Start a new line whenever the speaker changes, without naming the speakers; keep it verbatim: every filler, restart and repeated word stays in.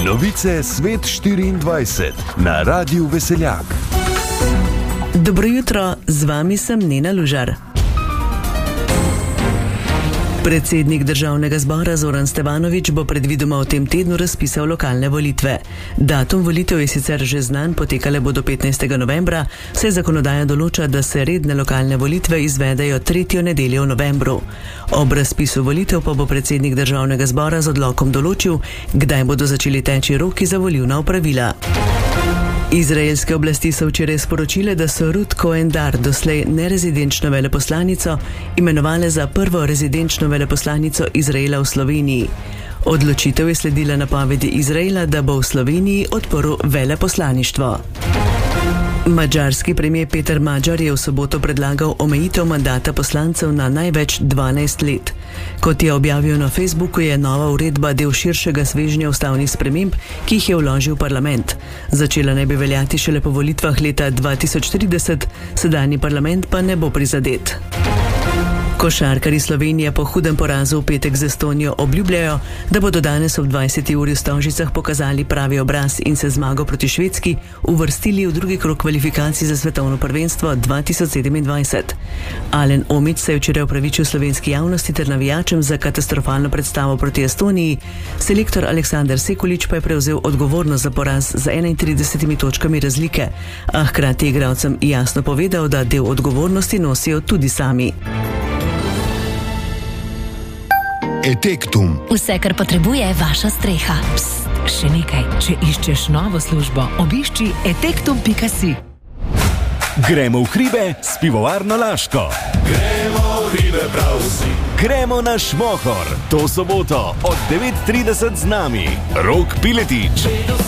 Novice Svet štiriindvajset na Radiu Veseljak.
Dobro jutro, z vami sem Nena Lužar. Predsednik državnega zbora Zoran Stevanović bo predvidoma v tem tednu razpisal lokalne volitve. Datum volitev je sicer že znan, potekale bodo petnajstega novembra, saj zakonodaja določa, da se redne lokalne volitve izvedejo tretjo nedeljo v novembru. Ob razpisu volitev pa bo predsednik državnega zbora z odlokom določil, kdaj bodo začeli teči roki za volilna opravila. Izraelske oblasti so včeraj sporočile, da so Ruth Cohen Dar, doslej nerezidenčno veleposlanico, imenovale za prvo rezidenčno veleposlanico Izraela v Sloveniji. Odločitev je sledila napovedi Izraela, da bo v Sloveniji odprl veleposlaništvo. Madžarski premijer Peter Magyar je v soboto predlagal omejitev mandata poslancev na največ dvanajst let. Kot je objavil na Facebooku, je nova uredba del širšega svežnja ustavnih sprememb, ki jih je vložil parlament. Začela naj bi veljati šele po volitvah leta dva tisoč trideset, sedanji parlament pa ne bo prizadet. Košarkarji Slovenije po hudem porazu v petek z Estonijo obljubljajo, da bodo danes ob dvajseti uri v Stožicah pokazali pravi obraz in se zmago proti Švedski uvrstili v drugi krog kvalifikacij za svetovno prvenstvo dva tisoč sedemindvajset. Alen Omić se je včeraj opravičil slovenski javnosti ter navijačem za katastrofalno predstavo proti Estoniji, selektor Aleksander Sekulić pa je prevzel odgovornost za poraz z enaintridesetimi točkami razlike, a hkrati igralcem jasno povedal, da del odgovornosti nosijo tudi sami.
Etektum.
Vse, kar potrebuje vaša streha.
Psst, še nekaj. Če iščeš novo službo, obišči etektum pika si.
Gremo v hribe s pivovarno Laško.
Gremo v hribe prav vsi.
Gremo na Šmohor. To soboto od devet trideset z nami. Rok Piletič.